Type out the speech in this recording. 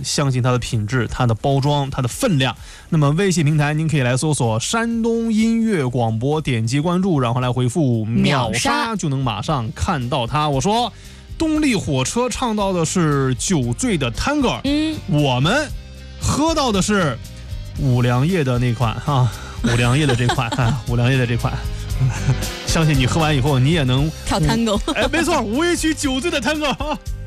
相信它的品质、它的包装、它的分量。那么微信平台您可以来搜索山东音乐广播，点击关注，然后来回复秒杀就能马上看到它。我说动力火车唱到的是酒醉的探戈，我们喝到的是五粮液的那款啊，五粮液的这款五粮液的这款相信你喝完以后你也能跳探戈。 哎，没错，五味曲酒醉的探戈。